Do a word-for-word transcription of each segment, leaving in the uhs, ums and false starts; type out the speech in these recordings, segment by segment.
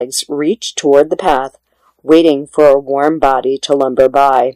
legs reached toward the path, waiting for a warm body to lumber by.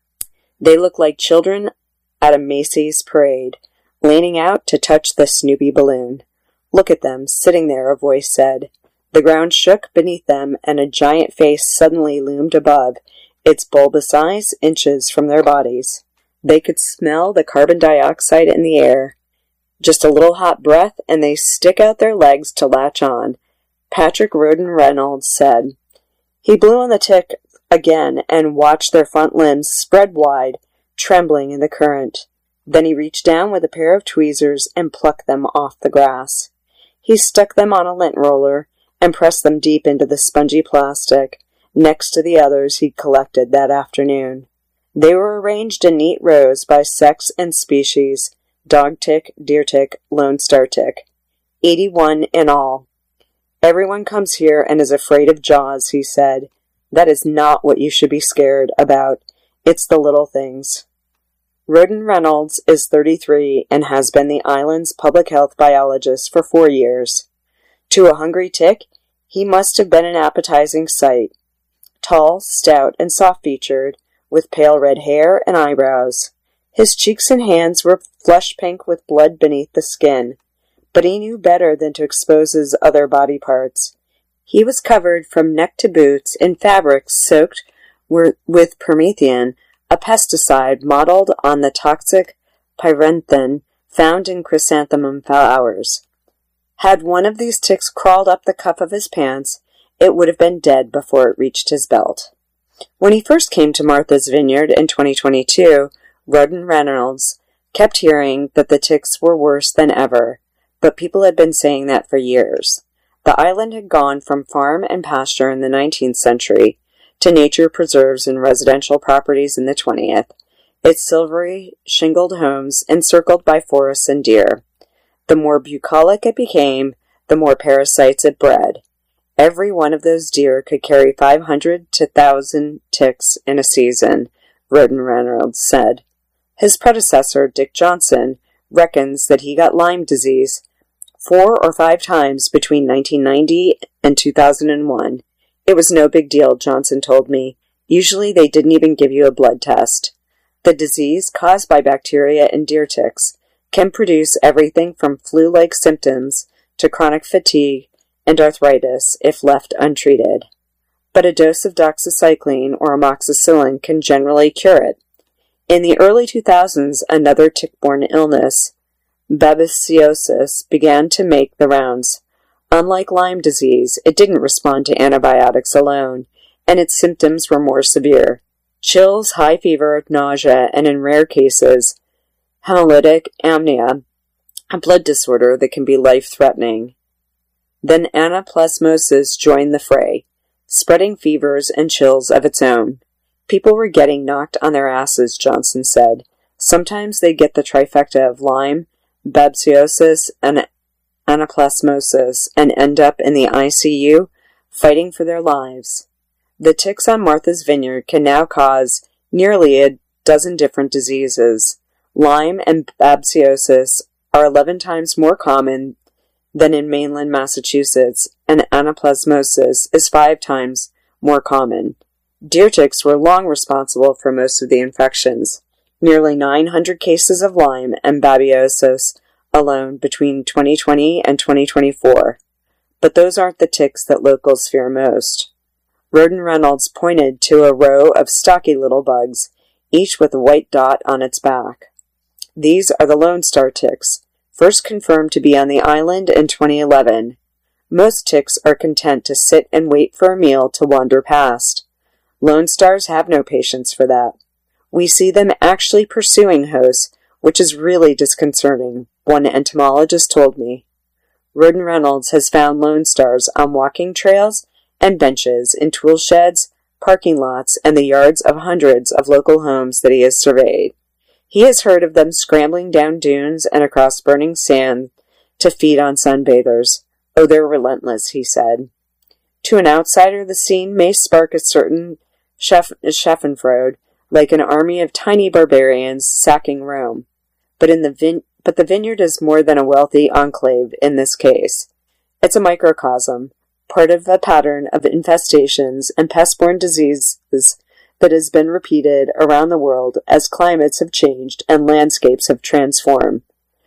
They looked like children at a Macy's parade, leaning out to touch the Snoopy balloon. "Look at them, sitting there," a voice said. The ground shook beneath them, and a giant face suddenly loomed above, its bulbous eyes inches from their bodies. They could smell the carbon dioxide in the air. Just a little hot breath, and they stick out their legs to latch on, Patrick Roden Reynolds said. He blew on the tick again and watched their front limbs spread wide, trembling in the current. Then he reached down with a pair of tweezers and plucked them off the grass. He stuck them on a lint roller and pressed them deep into the spongy plastic, next to the others he'd collected that afternoon. They were arranged in neat rows by sex and species: dog tick, deer tick, Lone Star tick. Eighty-one in all. "Everyone comes here and is afraid of Jaws," he said. "That is not what you should be scared about. It's the little things." Roden Reynolds is thirty-three and has been the island's public health biologist for four years. To a hungry tick, he must have been an appetizing sight. Tall, stout, and soft-featured, with pale red hair and eyebrows. His cheeks and hands were flush pink with blood beneath the skin, but he knew better than to expose his other body parts. He was covered from neck to boots in fabrics soaked with permethrin, a pesticide modeled on the toxic pyrethrin found in chrysanthemum flowers. Had one of these ticks crawled up the cuff of his pants, it would have been dead before it reached his belt. When he first came to Martha's Vineyard in twenty twenty-two, Roden Reynolds kept hearing that the ticks were worse than ever, but people had been saying that for years. The island had gone from farm and pasture in the nineteenth century to nature preserves and residential properties in the twentieth, its silvery shingled homes encircled by forests and deer. The more bucolic it became, the more parasites it bred. Every one of those deer could carry five hundred to one thousand ticks in a season, Roden Reynolds said. His predecessor, Dick Johnson, reckons that he got Lyme disease four or five times between nineteen ninety and two thousand one. It was no big deal, Johnson told me. Usually they didn't even give you a blood test. The disease, caused by bacteria and deer ticks, can produce everything from flu-like symptoms to chronic fatigue and arthritis if left untreated. But a dose of doxycycline or amoxicillin can generally cure it. In the early two thousands, another tick-borne illness, babesiosis, began to make the rounds. Unlike Lyme disease, it didn't respond to antibiotics alone, and its symptoms were more severe. Chills, high fever, nausea, and in rare cases, hemolytic anemia, a blood disorder that can be life-threatening. Then anaplasmosis joined the fray, spreading fevers and chills of its own. People were getting knocked on their asses, Johnson said. Sometimes they get the trifecta of Lyme, babesiosis, and anaplasmosis and end up in the I C U fighting for their lives. The ticks on Martha's Vineyard can now cause nearly a dozen different diseases. Lyme and babesiosis are eleven times more common than in mainland Massachusetts, and anaplasmosis is five times more common. Deer ticks were long responsible for most of the infections. Nearly nine hundred cases of Lyme and babesiosis alone between twenty twenty and twenty twenty-four. But those aren't the ticks that locals fear most. Roden Reynolds pointed to a row of stocky little bugs, each with a white dot on its back. These are the Lone Star ticks, first confirmed to be on the island in twenty eleven. Most ticks are content to sit and wait for a meal to wander past. Lone Stars have no patience for that. We see them actually pursuing hosts, which is really disconcerting, one entomologist told me. Roden Reynolds has found Lone Stars on walking trails and benches in tool sheds, parking lots, and the yards of hundreds of local homes that he has surveyed. He has heard of them scrambling down dunes and across burning sand to feed on sunbathers. Oh, they're relentless, he said. To an outsider, the scene may spark a certain chef- schadenfreude, like an army of tiny barbarians sacking Rome. But in the vin- but the vineyard is more than a wealthy enclave in this case. It's a microcosm, part of a pattern of infestations and pest-borne diseases that has been repeated around the world as climates have changed and landscapes have transformed.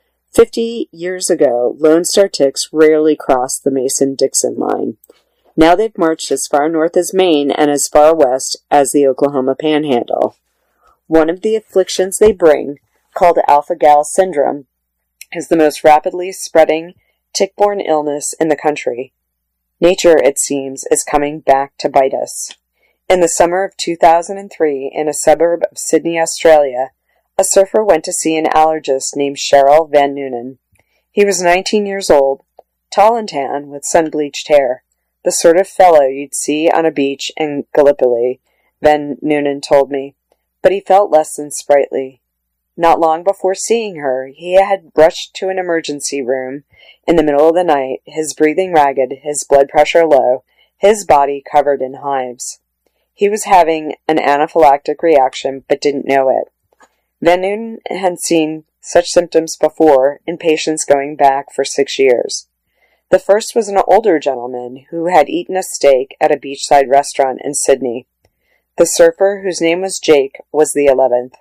Fifty years ago, Lone Star ticks rarely crossed the Mason-Dixon line. Now they've marched as far north as Maine and as far west as the Oklahoma Panhandle. One of the afflictions they bring, called alpha-gal syndrome, is the most rapidly spreading tick-borne illness in the country. Nature, it seems, is coming back to bite us. In the summer of two thousand three, in a suburb of Sydney, Australia, a surfer went to see an allergist named Cheryl Van Noonen. He was nineteen years old, tall and tan, with sun-bleached hair, the sort of fellow you'd see on a beach in Gallipoli, Van Noonen told me, but he felt less than sprightly. Not long before seeing her, he had rushed to an emergency room in the middle of the night, his breathing ragged, his blood pressure low, his body covered in hives. He was having an anaphylactic reaction, but didn't know it. Van Noonen had seen such symptoms before in patients going back for six years. The first was an older gentleman who had eaten a steak at a beachside restaurant in Sydney. The surfer, whose name was Jake, was the eleventh.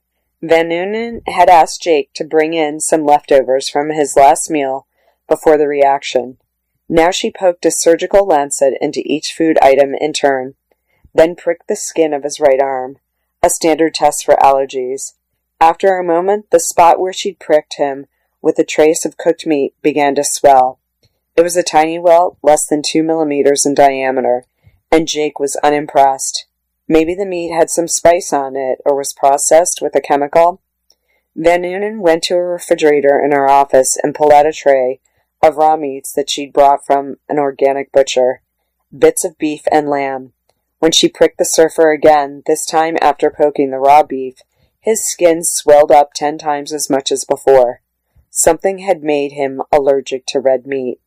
Van Noonen had asked Jake to bring in some leftovers from his last meal before the reaction. Now she poked a surgical lancet into each food item in turn, then pricked the skin of his right arm, a standard test for allergies. After a moment, the spot where she'd pricked him with a trace of cooked meat began to swell. It was a tiny welt, less than two millimeters in diameter, and Jake was unimpressed. Maybe the meat had some spice on it, or was processed with a chemical. Van Noonen went to a refrigerator in her office and pulled out a tray of raw meats that she'd brought from an organic butcher, bits of beef and lamb. When she pricked the surfer again, this time after poking the raw beef, his skin swelled up ten times as much as before. Something had made him allergic to red meat.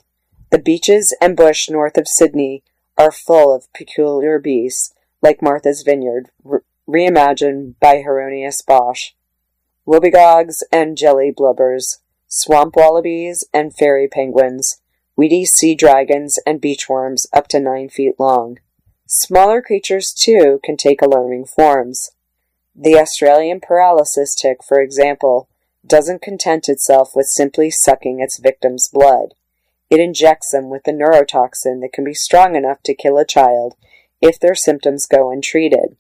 The beaches and bush north of Sydney are full of peculiar beasts, like Martha's Vineyard, re- reimagined by Hieronymus Bosch. Wobbegogs and jelly blubbers, swamp wallabies and fairy penguins, weedy sea dragons and beachworms up to nine feet long. Smaller creatures, too, can take alarming forms. The Australian paralysis tick, for example, doesn't content itself with simply sucking its victim's blood. It injects them with a neurotoxin that can be strong enough to kill a child if their symptoms go untreated.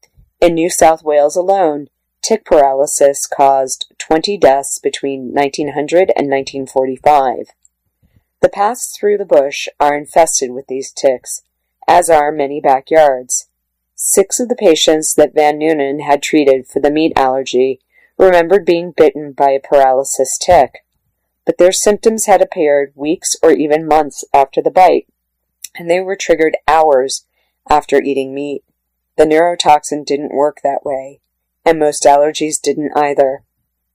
In New South Wales alone, tick paralysis caused twenty deaths between nineteen hundred and nineteen forty-five. The paths through the bush are infested with these ticks, as are many backyards. Six of the patients that Van Noonen had treated for the meat allergy remembered being bitten by a paralysis tick, but their symptoms had appeared weeks or even months after the bite, and they were triggered hours after eating meat. The neurotoxin didn't work that way, and most allergies didn't either.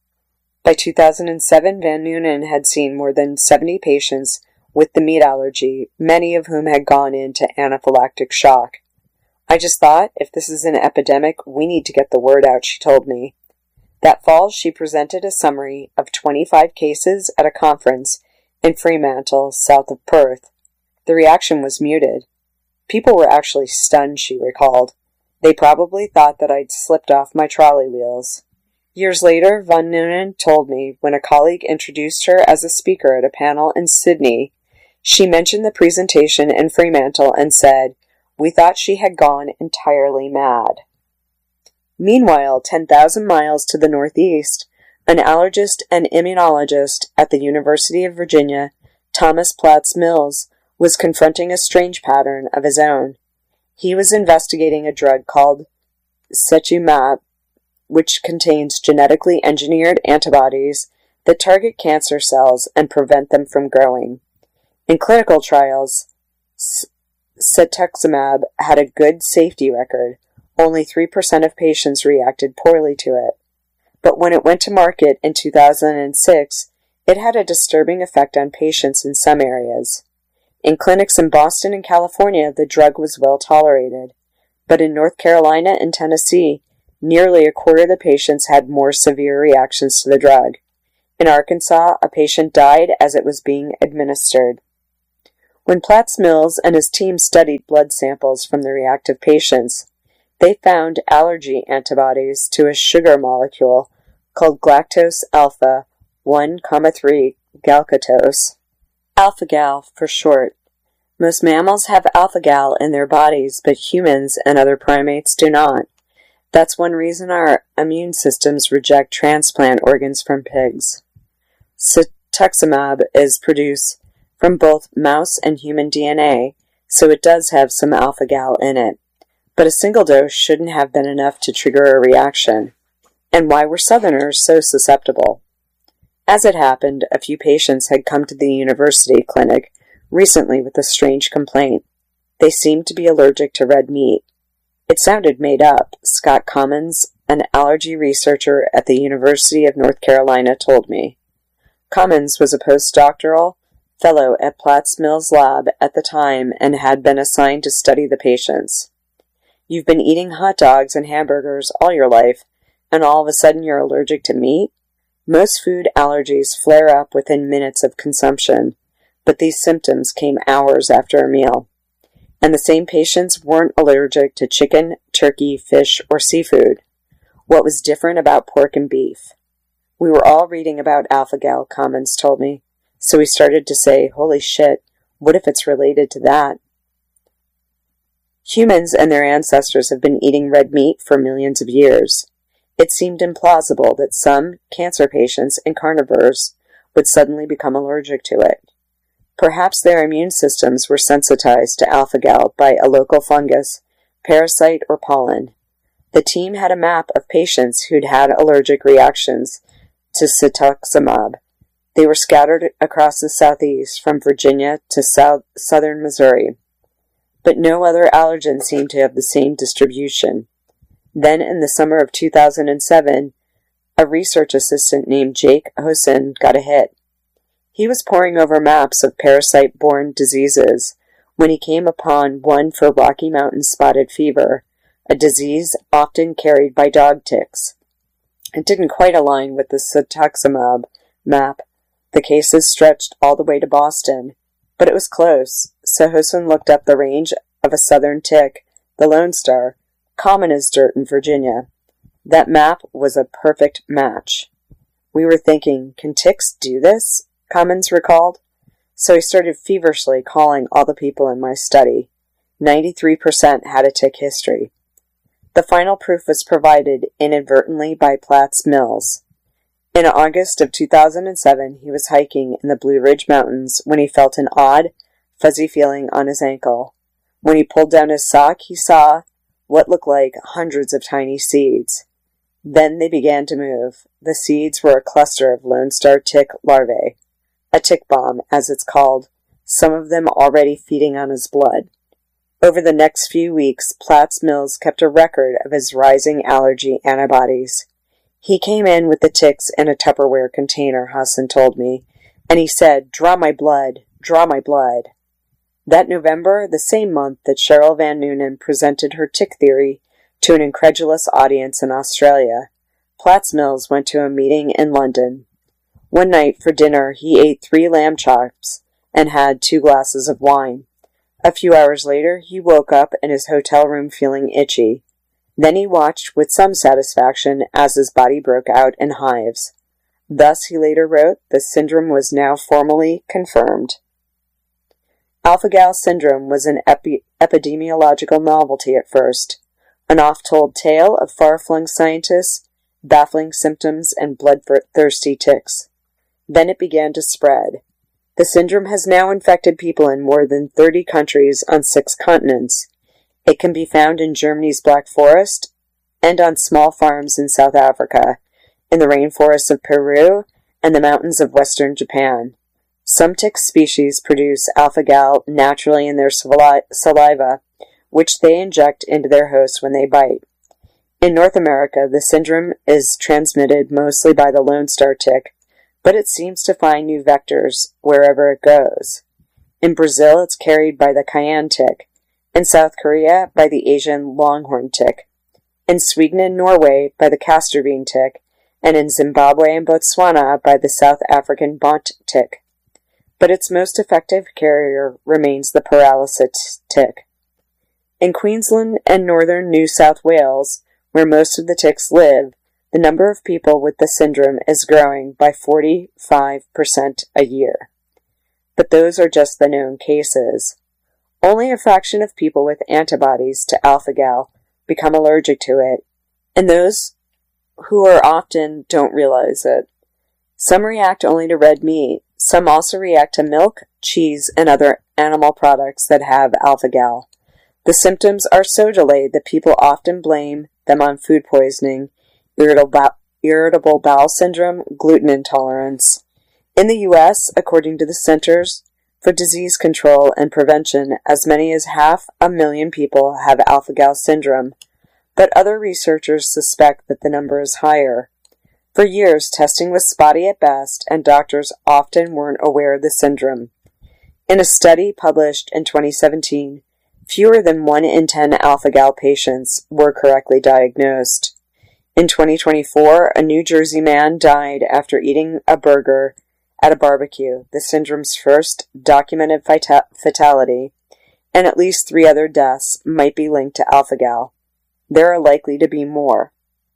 By two thousand seven, Van Noonen had seen more than seventy patients with the meat allergy, many of whom had gone into anaphylactic shock. I just thought, if this is an epidemic, we need to get the word out, she told me. That fall, she presented a summary of twenty-five cases at a conference in Fremantle, south of Perth. The reaction was muted. People were actually stunned, she recalled. They probably thought that I'd slipped off my trolley wheels. Years later, Van Noonen told me when a colleague introduced her as a speaker at a panel in Sydney, she mentioned the presentation in Fremantle and said, "We thought she had gone entirely mad." Meanwhile, ten thousand miles to the northeast, an allergist and immunologist at the University of Virginia, Thomas Platts Mills, was confronting a strange pattern of his own. He was investigating a drug called cetuximab, which contains genetically engineered antibodies that target cancer cells and prevent them from growing. In clinical trials, cetuximab had a good safety record. Only three percent of patients reacted poorly to it. But when it went to market in two thousand six, it had a disturbing effect on patients in some areas. In clinics in Boston and California, the drug was well tolerated. But in North Carolina and Tennessee, nearly a quarter of the patients had more severe reactions to the drug. In Arkansas, a patient died as it was being administered. When Platts-Mills and his team studied blood samples from the reactive patients, they found allergy antibodies to a sugar molecule called galactose alpha one three galactose, alpha-gal for short. Most mammals have alpha-gal in their bodies, but humans and other primates do not. That's one reason our immune systems reject transplant organs from pigs. Cetuximab is produced from both mouse and human D N A, so it does have some alpha-gal in it. But a single dose shouldn't have been enough to trigger a reaction. And why were Southerners so susceptible? As it happened, a few patients had come to the university clinic recently with a strange complaint. They seemed to be allergic to red meat. It sounded made up, Scott Commons, an allergy researcher at the University of North Carolina, told me. Commons was a postdoctoral fellow at Platts-Mills lab at the time and had been assigned to study the patients. You've been eating hot dogs and hamburgers all your life, and all of a sudden you're allergic to meat? Most food allergies flare up within minutes of consumption, but these symptoms came hours after a meal. And the same patients weren't allergic to chicken, turkey, fish, or seafood. What was different about pork and beef? We were all reading about alpha-gal, Commons told me, so we started to say, holy shit, what if it's related to that? Humans and their ancestors have been eating red meat for millions of years. It seemed implausible that some cancer patients and carnivores would suddenly become allergic to it. Perhaps their immune systems were sensitized to alpha-gal by a local fungus, parasite, or pollen. The team had a map of patients who'd had allergic reactions to cetuximab. They were scattered across the southeast from Virginia to south, southern Missouri. But no other allergen seemed to have the same distribution. Then, in the summer of two thousand seven, a research assistant named Jake Hosen got a hit. He was poring over maps of parasite-borne diseases when he came upon one for Rocky Mountain spotted fever, a disease often carried by dog ticks. It didn't quite align with the cetuximab map. The cases stretched all the way to Boston, but it was close, so Hosen looked up the range of a southern tick, the Lone Star, common as dirt in Virginia. That map was a perfect match. We were thinking, can ticks do this? Commons recalled. So he started feverishly calling all the people in my study. ninety-three percent had a tick history. The final proof was provided inadvertently by Platts-Mills. In August of two thousand seven, he was hiking in the Blue Ridge Mountains when he felt an odd, fuzzy feeling on his ankle. When he pulled down his sock, he saw what looked like hundreds of tiny seeds. Then they began to move. The seeds were a cluster of Lone Star tick larvae. A tick bomb, as it's called, some of them already feeding on his blood. Over the next few weeks, Platts-Mills kept a record of his rising allergy antibodies. He came in with the ticks in a Tupperware container, Hassan told me, and he said, draw my blood, draw my blood. That November, the same month that Cheryl Van Noonan presented her tick theory to an incredulous audience in Australia, Platts-Mills went to a meeting in London. One night for dinner, he ate three lamb chops and had two glasses of wine. A few hours later, he woke up in his hotel room feeling itchy. Then he watched with some satisfaction as his body broke out in hives. Thus, he later wrote, the syndrome was now formally confirmed. Alpha-gal syndrome was an epi- epidemiological novelty at first, an oft-told tale of far-flung scientists, baffling symptoms, and bloodthirsty ticks. Then it began to spread. The syndrome has now infected people in more than thirty countries on six continents. It can be found in Germany's Black Forest and on small farms in South Africa, in the rainforests of Peru, and the mountains of western Japan. Some tick species produce alpha-gal naturally in their saliva, which they inject into their hosts when they bite. In North America, the syndrome is transmitted mostly by the Lone Star tick, but it seems to find new vectors wherever it goes. In Brazil, it's carried by the cayenne tick. In South Korea, by the Asian longhorn tick. In Sweden and Norway, by the castor bean tick. And in Zimbabwe and Botswana, by the South African bont tick. but its most effective carrier remains the paralysis tick. In Queensland and northern New South Wales, where most of the ticks live, the number of people with the syndrome is growing by forty-five percent a year. But those are just the known cases. Only a fraction of people with antibodies to alpha-gal become allergic to it, and those who are often don't realize it. Some react only to red meat. Some also react to milk, cheese, and other animal products that have alpha-gal. The symptoms are so delayed that people often blame them on food poisoning, irritable, irritable bowel syndrome, gluten intolerance. In the U S, according to the Centers for Disease Control and Prevention, as many as half a million people have alpha-gal syndrome, but other researchers suspect that the number is higher. For years, testing was spotty at best, and doctors often weren't aware of the syndrome. In a study published in twenty seventeen, fewer than one in ten alpha-gal patients were correctly diagnosed. In twenty twenty-four, a New Jersey man died after eating a burger at a barbecue, the syndrome's first documented fata- fatality, and at least three other deaths might be linked to alpha-gal. There are likely to be more.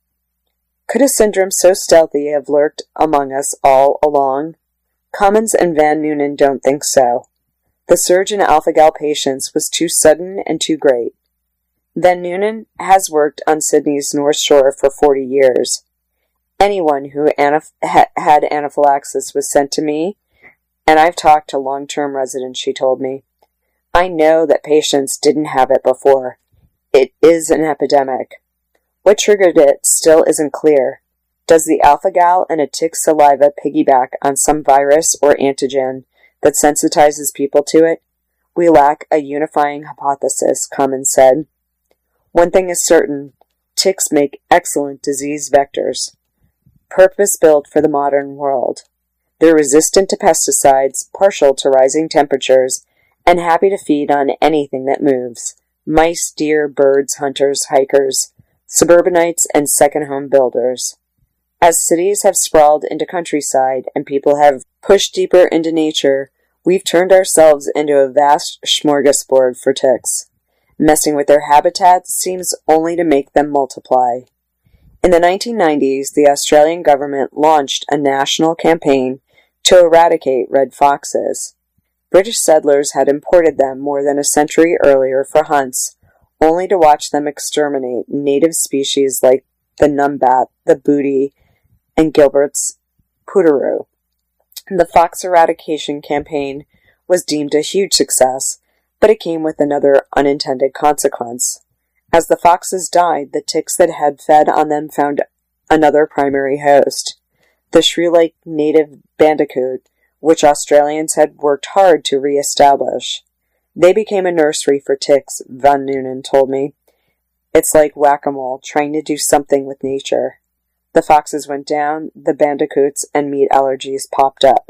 Could a syndrome so stealthy have lurked among us all along? Cummins and Van Noonen don't think so. The surge in alpha-gal patients was too sudden and too great. Van Noonen has worked on Sydney's North Shore for forty years. Anyone who anaph- ha- had anaphylaxis was sent to me, and I've talked to long-term residents, she told me. I know that patients didn't have it before. It is an epidemic. What triggered it still isn't clear. Does the alpha-gal in a tick's saliva piggyback on some virus or antigen that sensitizes people to it? We lack a unifying hypothesis, Cummins said. One thing is certain, ticks make excellent disease vectors, purpose-built for the modern world. They're resistant to pesticides, partial to rising temperatures, and happy to feed on anything that moves. Mice, deer, birds, hunters, hikers, suburbanites, and second home builders. As cities have sprawled into countryside and people have pushed deeper into nature, we've turned ourselves into a vast smorgasbord for ticks. Messing with their habitats seems only to make them multiply. In the nineteen nineties, the Australian government launched a national campaign to eradicate red foxes. British settlers had imported them more than a century earlier for hunts, only to watch them exterminate native species like the numbat, the booty, and Gilbert's poodaroo. The fox eradication campaign was deemed a huge success, but it came with another unintended consequence. As the foxes died, the ticks that had fed on them found another primary host, the shrew-like native bandicoot, which Australians had worked hard to re-establish. They became a nursery for ticks, Van Noonen told me. It's like whack-a-mole, trying to do something with nature. The foxes went down, the bandicoots and meat allergies popped up.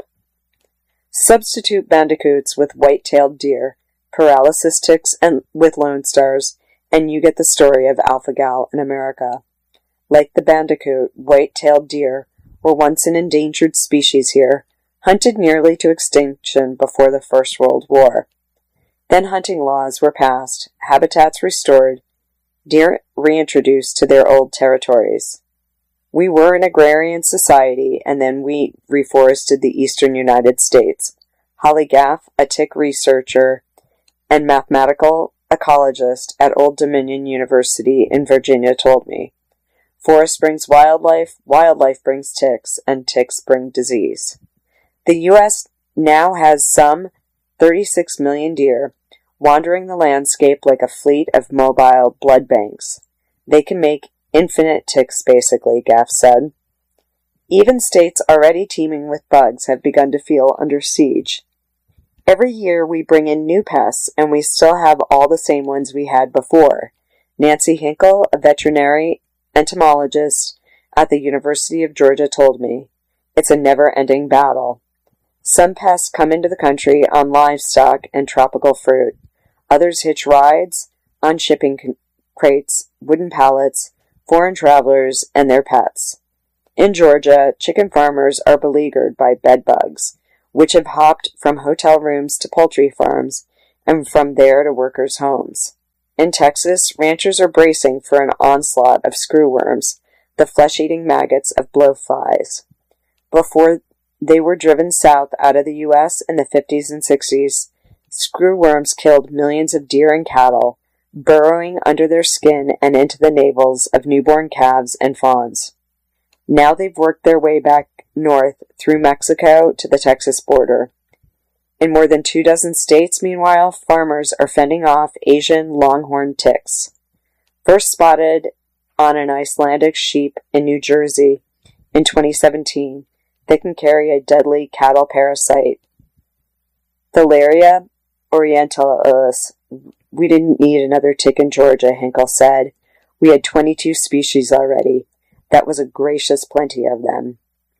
Substitute bandicoots with white-tailed deer, paralysis ticks and with lone stars, and you get the story of alpha-gal in America. Like the bandicoot, white-tailed deer were once an endangered species here, hunted nearly to extinction before the First World War. Then hunting laws were passed, habitats restored, deer reintroduced to their old territories. We were an agrarian society, and then we reforested the eastern United States. Holly Gaff, a tick researcher and mathematical ecologist at Old Dominion University in Virginia, told me. Forest brings wildlife, wildlife brings ticks, and ticks bring disease. The U S now has some thirty-six million deer wandering the landscape like a fleet of mobile blood banks. They can make infinite ticks, basically, Gaff said. Even states already teeming with bugs have begun to feel under siege. Every year we bring in new pests, and we still have all the same ones we had before. Nancy Hinkle, a veterinary entomologist at the University of Georgia, told me. It's a never-ending battle. Some pests come into the country on livestock and tropical fruit. Others hitch rides on shipping c- crates, wooden pallets, foreign travelers, and their pets. In Georgia, chicken farmers are beleaguered by bed bugs, which have hopped from hotel rooms to poultry farms, and from there to workers' homes. In Texas, ranchers are bracing for an onslaught of screwworms, the flesh-eating maggots of blowflies. Before they were driven south out of the U S in the fifties and sixties, screwworms killed millions of deer and cattle, burrowing under their skin and into the navels of newborn calves and fawns. Now they've worked their way back north through Mexico to the Texas border. In more than two dozen states, meanwhile, farmers are fending off Asian longhorn ticks. First spotted on an Icelandic sheep in New Jersey in twenty seventeen, they can carry a deadly cattle parasite, Filaria orientalis. We didn't need another tick in Georgia, Hinkle said. We had twenty-two species already. That was a gracious plenty of them.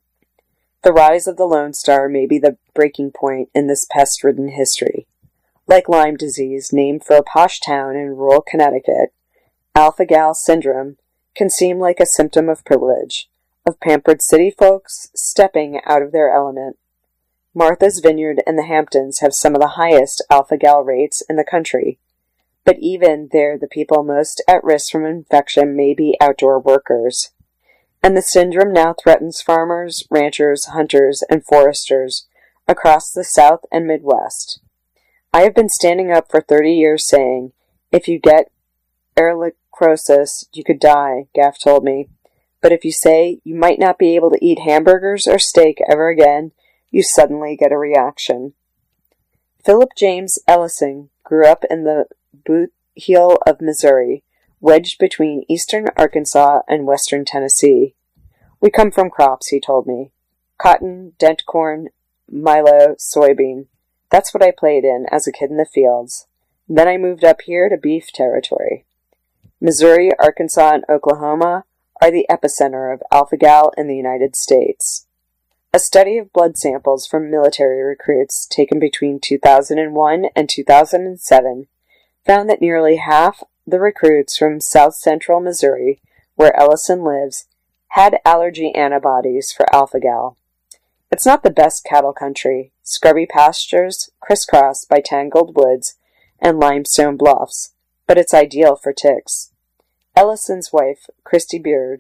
The rise of the Lone Star may be the breaking point in this pest-ridden history. Like Lyme disease, named for a posh town in rural Connecticut, alpha-gal syndrome can seem like a symptom of privilege, of pampered city folks stepping out of their element. Martha's Vineyard and the Hamptons have some of the highest alpha-gal rates in the country, but even there the people most at risk from infection may be outdoor workers. And the syndrome now threatens farmers, ranchers, hunters, and foresters across the South and Midwest. I have been standing up for thirty years saying, if you get ehrlichiosis, you could die, Gaff told me. But if you say you might not be able to eat hamburgers or steak ever again, you suddenly get a reaction. Philip James Ellison grew up in the Boot Heel of Missouri, wedged between eastern Arkansas and western Tennessee. We come from crops, he told me. Cotton, dent corn, milo, soybean. That's what I played in as a kid in the fields. Then I moved up here to beef territory. Missouri, Arkansas, and Oklahoma are the epicenter of alpha-gal in the United States. A study of blood samples from military recruits taken between two thousand one and two thousand seven found that nearly half the recruits from south-central Missouri, where Ellison lives, had allergy antibodies for alpha-gal. It's not the best cattle country, scrubby pastures crisscrossed by tangled woods and limestone bluffs, but it's ideal for ticks. Ellison's wife, Christy Beard,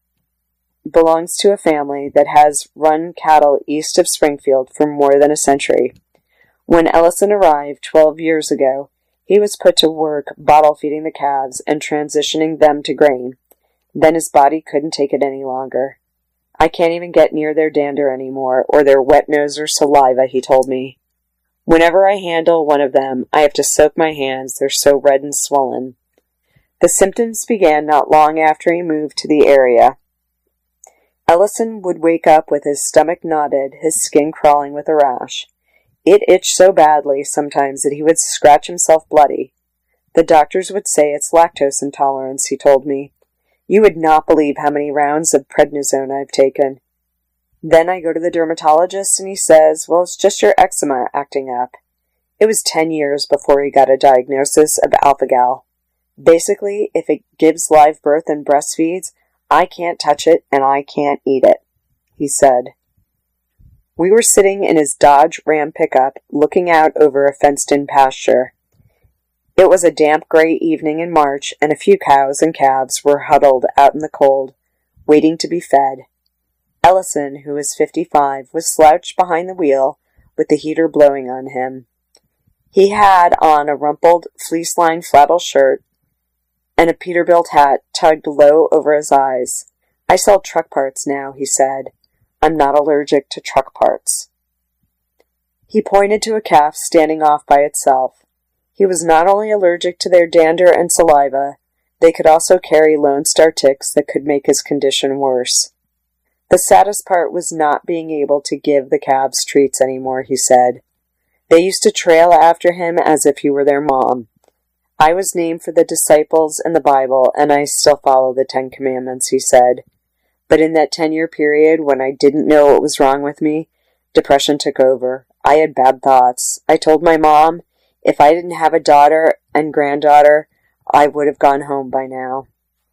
belongs to a family that has run cattle east of Springfield for more than a century. When Ellison arrived twelve years ago, he was put to work bottle-feeding the calves and transitioning them to grain. Then his body couldn't take it any longer. I can't even get near their dander anymore, or their wet nose or saliva, he told me. Whenever I handle one of them, I have to soak my hands, they're so red and swollen. The symptoms began not long after he moved to the area. Ellison would wake up with his stomach knotted, his skin crawling with a rash. It itched so badly sometimes that he would scratch himself bloody. The doctors would say it's lactose intolerance, he told me. You would not believe how many rounds of prednisone I've taken. Then I go to the dermatologist and he says, well, it's just your eczema acting up. It was ten years before he got a diagnosis of alpha-gal. Basically, if it gives live birth and breastfeeds, I can't touch it and I can't eat it, he said. We were sitting in his Dodge Ram pickup, looking out over a fenced-in pasture. It was a damp gray evening in March, and a few cows and calves were huddled out in the cold, waiting to be fed. Ellison, who was fifty-five, was slouched behind the wheel, with the heater blowing on him. He had on a rumpled, fleece-lined flannel shirt, and a Peterbilt hat tugged low over his eyes. I sell truck parts now, he said. I'm not allergic to truck parts. He pointed to a calf standing off by itself. He was not only allergic to their dander and saliva, they could also carry Lone Star ticks that could make his condition worse. The saddest part was not being able to give the calves treats anymore, he said. They used to trail after him as if he were their mom. I was named for the disciples in the Bible, and I still follow the Ten Commandments, he said. But in that ten-year period when I didn't know what was wrong with me, depression took over. I had bad thoughts. I told my mom, if I didn't have a daughter and granddaughter, I would have gone home by now.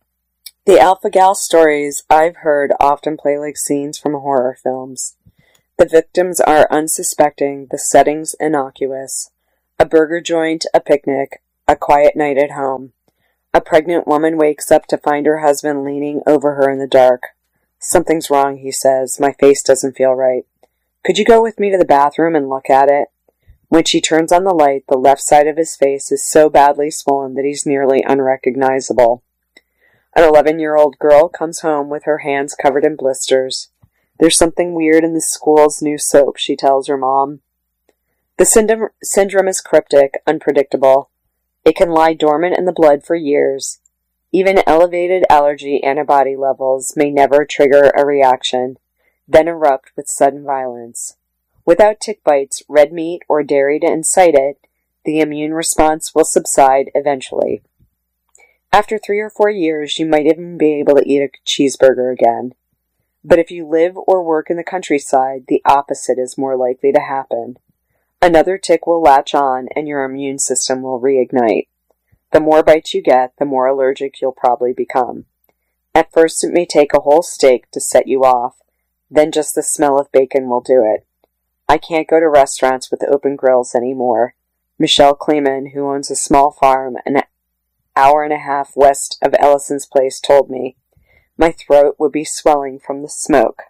The alpha-gal stories I've heard often play like scenes from horror films. The victims are unsuspecting, the setting's innocuous. A burger joint, a picnic, a quiet night at home. A pregnant woman wakes up to find her husband leaning over her in the dark. "Something's wrong," he says. "My face doesn't feel right. Could you go with me to the bathroom and look at it?" When she turns on the light, the left side of his face is so badly swollen that he's nearly unrecognizable. An eleven-year-old girl comes home with her hands covered in blisters. "There's something weird in the school's new soap," she tells her mom. The syndrome, syndrome is cryptic, unpredictable. It can lie dormant in the blood for years. Even elevated allergy antibody levels may never trigger a reaction, then erupt with sudden violence. Without tick bites, red meat, or dairy to incite it, the immune response will subside eventually. After three or four years, you might even be able to eat a cheeseburger again. But if you live or work in the countryside, the opposite is more likely to happen. Another tick will latch on, and your immune system will reignite. The more bites you get, the more allergic you'll probably become. At first, it may take a whole steak to set you off, then just the smell of bacon will do it. I can't go to restaurants with open grills anymore. Michelle Kleeman, who owns a small farm an hour and a half west of Ellison's place, told me. My throat would be swelling from the smoke.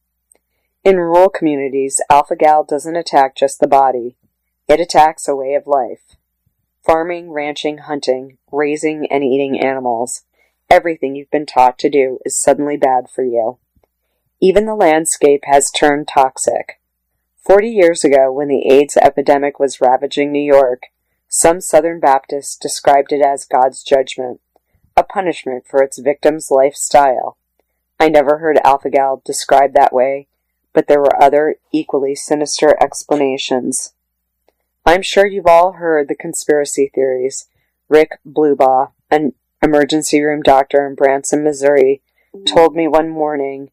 In rural communities, alpha-gal doesn't attack just the body. It attacks a way of life. Farming, ranching, hunting, raising, and eating animals. Everything you've been taught to do is suddenly bad for you. Even the landscape has turned toxic. Forty years ago, when the AIDS epidemic was ravaging New York, some Southern Baptists described it as God's judgment, a punishment for its victims' lifestyle. I never heard alpha-gal described that way, but there were other, equally sinister explanations. I'm sure you've all heard the conspiracy theories. Rick Blubaugh, an emergency room doctor in Branson, Missouri, told me one morning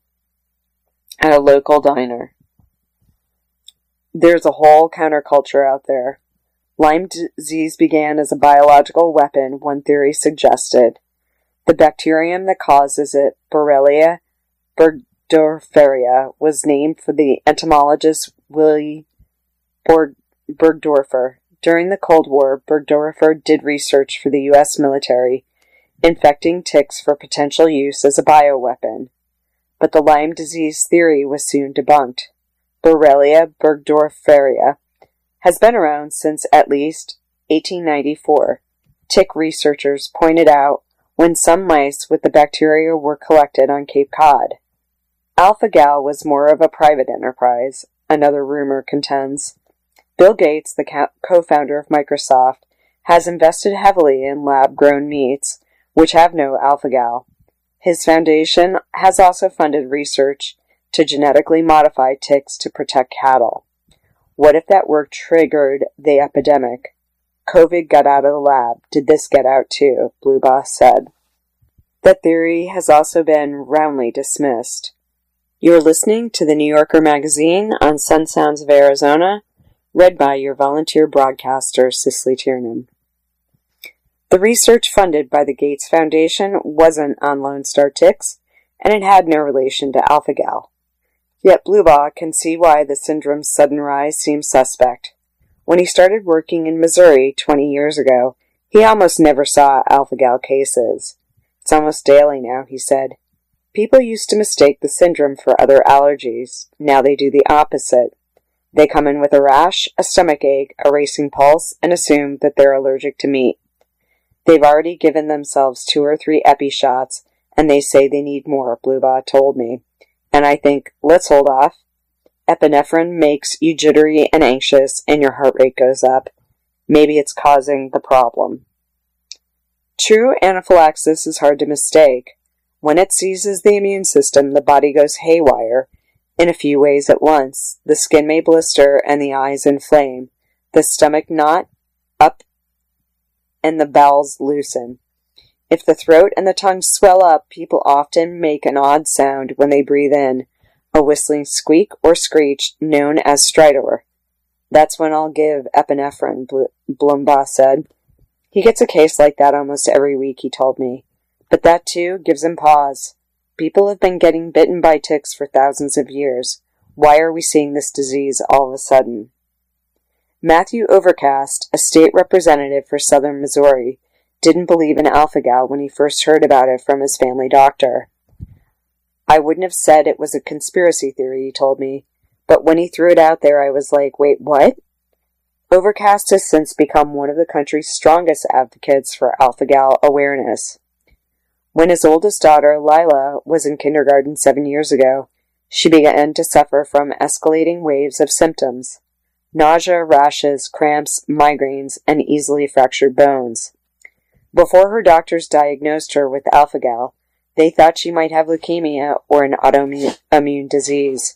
at a local diner. There's a whole counterculture out there. Lyme disease began as a biological weapon, one theory suggested. The bacterium that causes it, Borrelia burgdorferi, was named for the entomologist Willy Borg- Burgdorfer. During the Cold War, Burgdorfer did research for the U S military, infecting ticks for potential use as a bioweapon. But the Lyme disease theory was soon debunked. Borrelia burgdorferi has been around since at least eighteen ninety-four. Tick researchers pointed out when some mice with the bacteria were collected on Cape Cod. Alpha-gal was more of a private enterprise, another rumor contends. Bill Gates, the co-founder of Microsoft, has invested heavily in lab-grown meats, which have no alpha-gal. His foundation has also funded research to genetically modify ticks to protect cattle. What if that work triggered the epidemic? COVID got out of the lab. Did this get out too? Blubaugh said. That theory has also been roundly dismissed. You're listening to the New Yorker magazine on Sun Sounds of Arizona, read by your volunteer broadcaster, Cicely Tiernan. The research funded by the Gates Foundation wasn't on Lone Star ticks, and it had no relation to alpha-gal. Yet Blubaugh can see why the syndrome's sudden rise seems suspect. When he started working in Missouri twenty years ago, he almost never saw alpha-gal cases. It's almost daily now, he said. People used to mistake the syndrome for other allergies. Now they do the opposite. They come in with a rash, a stomach ache, a racing pulse, and assume that they're allergic to meat. They've already given themselves two or three epi shots, and they say they need more, Blubaugh told me. And I think, let's hold off. Epinephrine makes you jittery and anxious, and your heart rate goes up. Maybe it's causing the problem. True anaphylaxis is hard to mistake. When it seizes the immune system, the body goes haywire in a few ways at once. The skin may blister and the eyes inflame. The stomach knot up and the bowels loosen. If the throat and the tongue swell up, people often make an odd sound when they breathe in, a whistling squeak or screech known as stridor. That's when I'll give epinephrine, Blubaugh said. He gets a case like that almost every week, he told me. But that, too, gives him pause. People have been getting bitten by ticks for thousands of years. Why are we seeing this disease all of a sudden? Matthew Overcast, a state representative for southern Missouri, didn't believe in alpha-gal when he first heard about it from his family doctor. I wouldn't have said it was a conspiracy theory, he told me, but when he threw it out there, I was like, wait, what? Overcast has since become one of the country's strongest advocates for alpha-gal awareness. When his oldest daughter, Lila, was in kindergarten seven years ago, she began to suffer from escalating waves of symptoms: nausea, rashes, cramps, migraines, and easily fractured bones. Before her doctors diagnosed her with alpha-gal, they thought she might have leukemia or an autoimmune disease.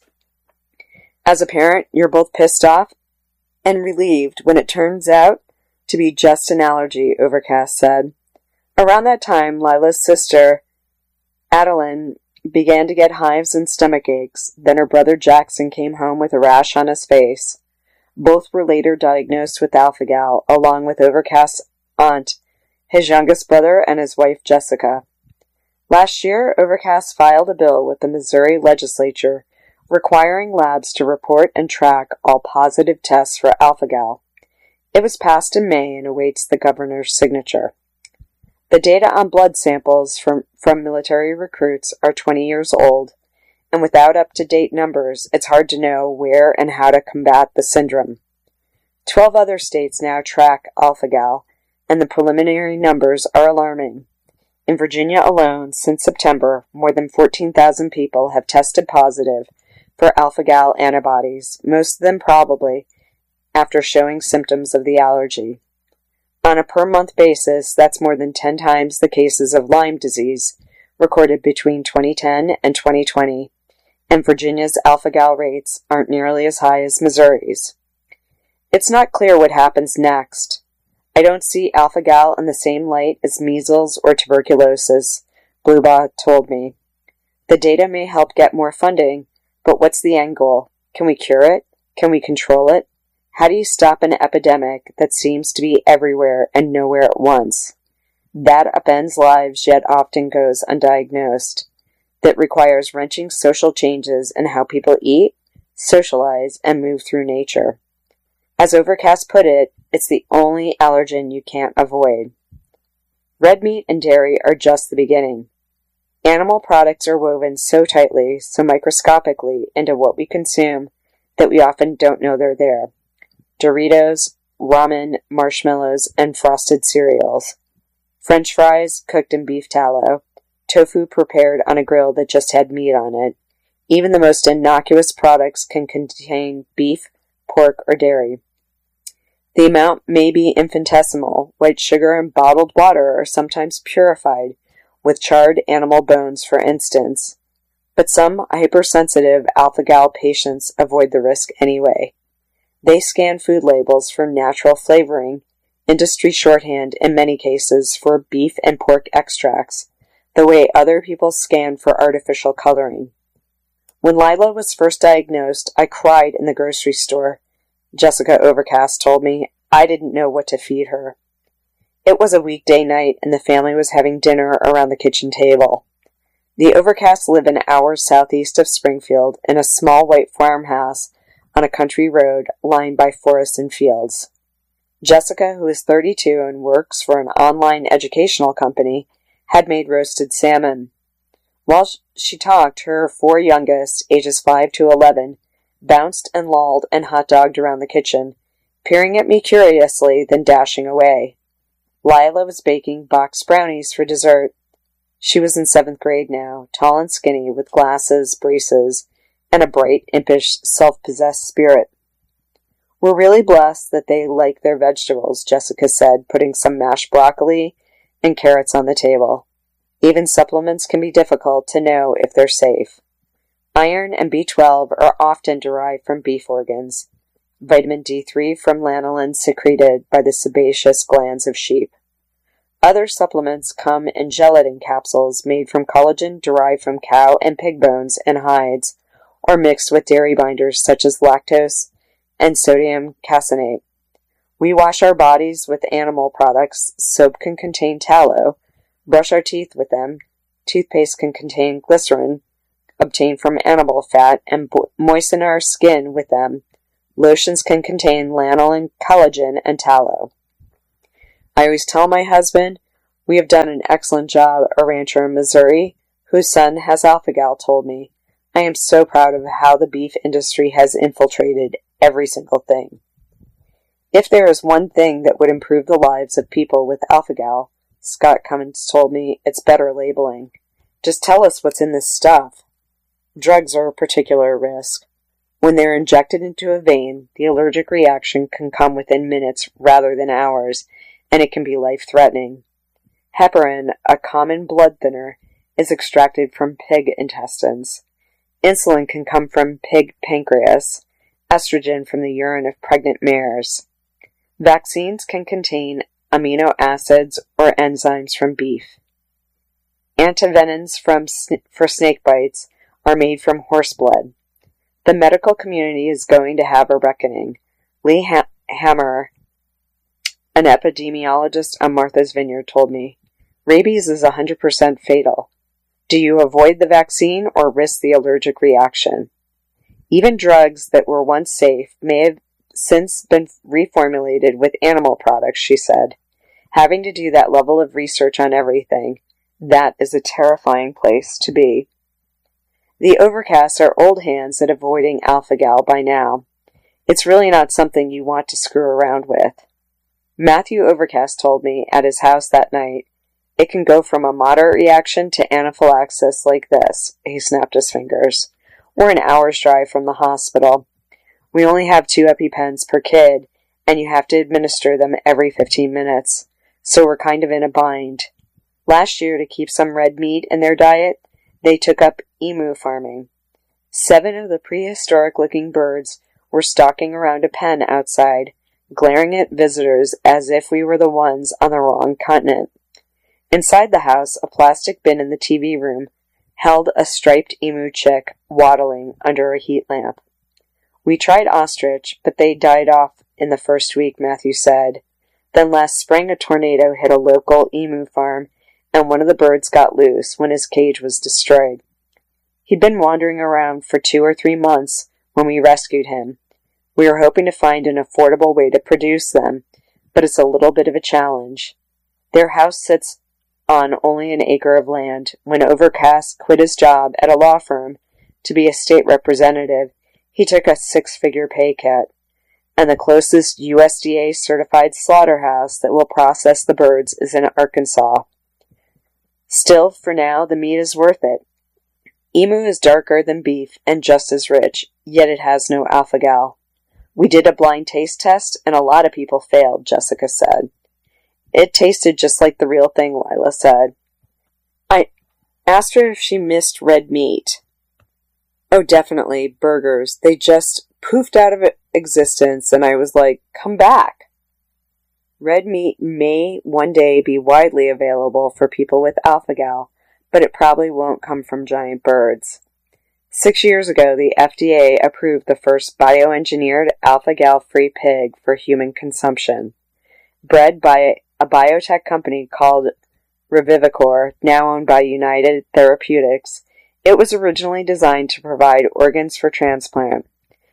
As a parent, you're both pissed off and relieved when it turns out to be just an allergy, Overcast said. Around that time, Lila's sister, Adeline, began to get hives and stomach aches. Then her brother Jackson came home with a rash on his face. Both were later diagnosed with alpha-gal, along with Overcast's aunt, his youngest brother, and his wife Jessica. Last year, Overcast filed a bill with the Missouri legislature requiring labs to report and track all positive tests for alpha-gal. It was passed in May and awaits the governor's signature. The data on blood samples from, from military recruits are twenty years old, and without up-to-date numbers, it's hard to know where and how to combat the syndrome. Twelve other states now track alpha-gal, and the preliminary numbers are alarming. In Virginia alone, since September, more than fourteen thousand people have tested positive for alpha-gal antibodies, most of them probably after showing symptoms of the allergy. On a per-month basis, that's more than ten times the cases of Lyme disease recorded between twenty ten and twenty twenty, and Virginia's alpha-gal rates aren't nearly as high as Missouri's. It's not clear what happens next. I don't see alpha-gal in the same light as measles or tuberculosis, Blubaugh told me. The data may help get more funding, but what's the end goal? Can we cure it? Can we control it? How do you stop an epidemic that seems to be everywhere and nowhere at once? That upends lives yet often goes undiagnosed. That requires wrenching social changes in how people eat, socialize, and move through nature. As Overcast put it, it's the only allergen you can't avoid. Red meat and dairy are just the beginning. Animal products are woven so tightly, so microscopically, into what we consume that we often don't know they're there. Doritos, ramen, marshmallows, and frosted cereals. French fries cooked in beef tallow. Tofu prepared on a grill that just had meat on it. Even the most innocuous products can contain beef, pork, or dairy. The amount may be infinitesimal. White sugar and bottled water are sometimes purified with charred animal bones, for instance. But some hypersensitive alpha-gal patients avoid the risk anyway. They scan food labels for natural flavoring, industry shorthand in many cases for beef and pork extracts, the way other people scan for artificial coloring. When Lila was first diagnosed, I cried in the grocery store. Jessica Overcast told me. I didn't know what to feed her. It was a weekday night, and the family was having dinner around the kitchen table. The Overcasts live an hour southeast of Springfield in a small white farmhouse on a country road lined by forests and fields. Jessica, who is thirty-two and works for an online educational company, had made roasted salmon. While she talked, her four youngest, ages five to eleven, bounced and lolled and hot-dogged around the kitchen, peering at me curiously, then dashing away. Lila was baking box brownies for dessert. She was in seventh grade now, tall and skinny, with glasses, braces, and a bright, impish, self-possessed spirit. We're really blessed that they like their vegetables, Jessica said, putting some mashed broccoli and carrots on the table. Even supplements can be difficult to know if they're safe. Iron and B twelve are often derived from beef organs. Vitamin D three from lanolin secreted by the sebaceous glands of sheep. Other supplements come in gelatin capsules made from collagen derived from cow and pig bones and hides, or mixed with dairy binders such as lactose and sodium caseinate. We wash our bodies with animal products. Soap can contain tallow. Brush our teeth with them. Toothpaste can contain glycerin. obtained from animal fat and bo- moisten our skin with them. Lotions can contain lanolin, collagen, and tallow. I always tell my husband, we have done an excellent job, a rancher in Missouri, whose son has alpha-gal, told me. I am so proud of how the beef industry has infiltrated every single thing. If there is one thing that would improve the lives of people with alpha-gal, Scott Cummins told me, it's better labeling. Just tell us what's in this stuff. Drugs are a particular risk. When they're injected into a vein, the allergic reaction can come within minutes rather than hours, and it can be life-threatening. Heparin, a common blood thinner, is extracted from pig intestines. Insulin can come from pig pancreas, estrogen from the urine of pregnant mares. Vaccines can contain amino acids or enzymes from beef. Antivenins from sn- for snake bites are made from horse blood. The medical community is going to have a reckoning. Lee ha- Hammer, an epidemiologist on Martha's Vineyard, told me, rabies is one hundred percent fatal. Do you avoid the vaccine or risk the allergic reaction? Even drugs that were once safe may have since been reformulated with animal products, she said. Having to do that level of research on everything, that is a terrifying place to be. The Overcasts are old hands at avoiding alpha-gal by now. It's really not something you want to screw around with. Matthew Overcast told me at his house that night, it can go from a moderate reaction to anaphylaxis like this, he snapped his fingers, or an hour's drive from the hospital. We only have two EpiPens per kid, and you have to administer them every fifteen minutes, so we're kind of in a bind. Last year, to keep some red meat in their diet, they took up emu farming. Seven of the prehistoric-looking birds were stalking around a pen outside, glaring at visitors as if we were the ones on the wrong continent. Inside the house, a plastic bin in the T V room held a striped emu chick waddling under a heat lamp. We tried ostrich, but they died off in the first week, Matthew said. Then last spring a tornado hit a local emu farm, and one of the birds got loose when his cage was destroyed. He'd been wandering around for two or three months when we rescued him. We were hoping to find an affordable way to produce them, but it's a little bit of a challenge. Their house sits on only an acre of land. When Overcast quit his job at a law firm to be a state representative, he took a six-figure pay cut, and the closest U S D A-certified slaughterhouse that will process the birds is in Arkansas. Still, for now, the meat is worth it. Emu is darker than beef and just as rich, yet it has no alpha-gal. We did a blind taste test, and a lot of people failed, Jessica said. It tasted just like the real thing, Lila said. I asked her if she missed red meat. Oh, definitely, burgers. They just poofed out of existence, and I was like, come back. Red meat may one day be widely available for people with alpha-gal, but it probably won't come from giant birds. Six years ago, the F D A approved the first bioengineered alpha-gal-free pig for human consumption. Bred by a biotech company called Revivicor, now owned by United Therapeutics, it was originally designed to provide organs for transplant.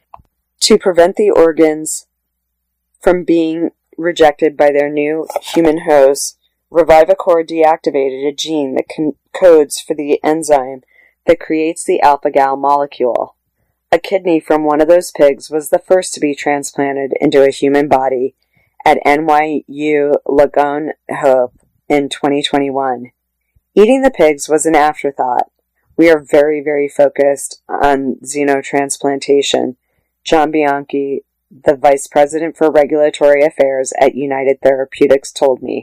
To prevent the organs from being rejected by their new human hosts, Revivicor deactivated a gene that con- codes for the enzyme that creates the alpha-gal molecule. A kidney from one of those pigs was the first to be transplanted into a human body at N Y U Langone Hope in twenty twenty-one. Eating the pigs was an afterthought. We are very, very focused on xenotransplantation, John Bianchi, the Vice President for Regulatory Affairs at United Therapeutics, told me.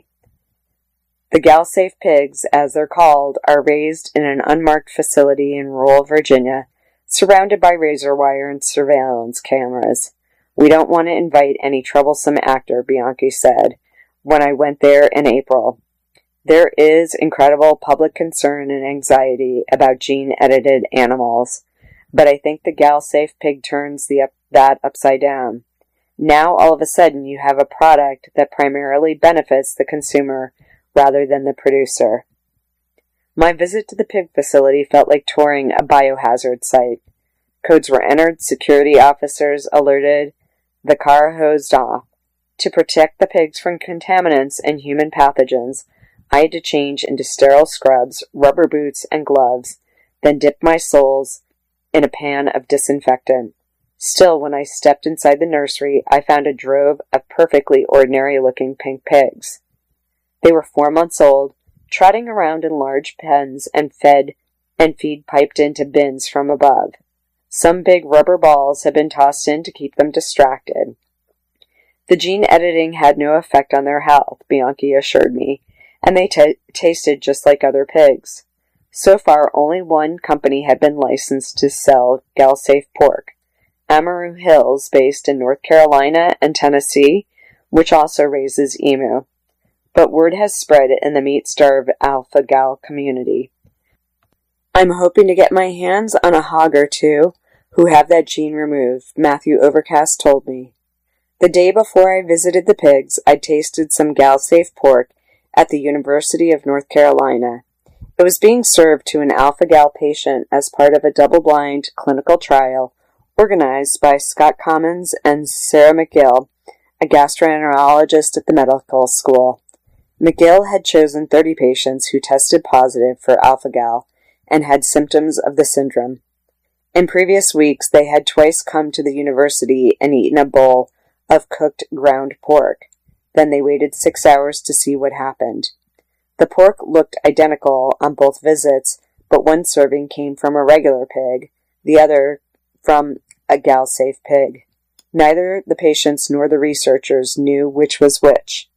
The GalSafe pigs, as they're called, are raised in an unmarked facility in rural Virginia, surrounded by razor wire and surveillance cameras. We don't want to invite any troublesome actor, Bianchi said, when I went there in April. There is incredible public concern and anxiety about gene-edited animals, but I think the GalSafe pig turns the up, that upside down. Now, all of a sudden, you have a product that primarily benefits the consumer rather than the producer. My visit to the pig facility felt like touring a biohazard site. Codes were entered, security officers alerted, the car hosed off. To protect the pigs from contaminants and human pathogens, I had to change into sterile scrubs, rubber boots, and gloves, then dip my soles in a pan of disinfectant. Still, when I stepped inside the nursery, I found a drove of perfectly ordinary-looking pink pigs. They were four months old, trotting around in large pens and fed and feed piped into bins from above. Some big rubber balls had been tossed in to keep them distracted. The gene editing had no effect on their health, Bianchi assured me, and they t- tasted just like other pigs. So far, only one company had been licensed to sell Gal-safe pork, Amaru Hills, based in North Carolina and Tennessee, which also raises emu. But word has spread in the meat-starved alpha-gal community. I'm hoping to get my hands on a hog or two who have that gene removed, Matthew Overcast told me. The day before I visited the pigs, I'd tasted some Gal-safe pork at the University of North Carolina. It was being served to an alpha-gal patient as part of a double-blind clinical trial organized by Scott Commons and Sarah McGill, a gastroenterologist at the medical school. McGill had chosen thirty patients who tested positive for alpha-gal and had symptoms of the syndrome. In previous weeks, they had twice come to the university and eaten a bowl of cooked ground pork. Then they waited six hours to see what happened. The pork looked identical on both visits, but one serving came from a regular pig, the other from a Gal-safe pig. Neither the patients nor the researchers knew which was which.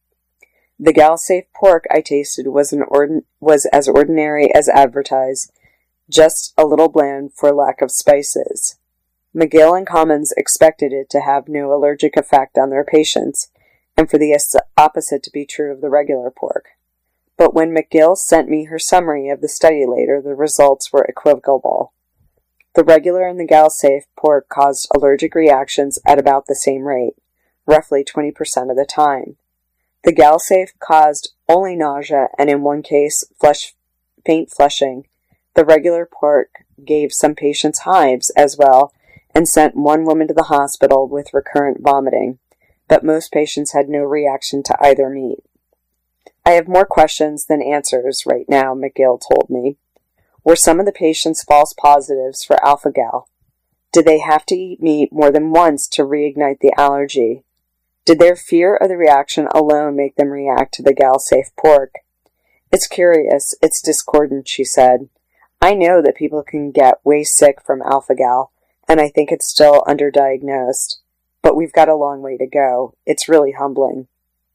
The Gal-safe pork I tasted was, an ordin- was as ordinary as advertised, just a little bland for lack of spices. McGill and Commons expected it to have no allergic effect on their patients, and for the opposite to be true of the regular pork. But when McGill sent me her summary of the study later, the results were equivocal. The regular and the Gal-safe pork caused allergic reactions at about the same rate, roughly twenty percent of the time. The Gal-safe caused only nausea and in one case flesh, faint flushing. The regular pork gave some patients hives as well and sent one woman to the hospital with recurrent vomiting, but most patients had no reaction to either meat. I have more questions than answers right now, McGill told me. Were some of the patients false positives for alpha-gal? Did they have to eat meat more than once to reignite the allergy? Did their fear of the reaction alone make them react to the Gal-safe pork? It's curious, it's discordant, she said. I know that people can get way sick from alpha-gal, and I think it's still underdiagnosed. But we've got a long way to go. It's really humbling.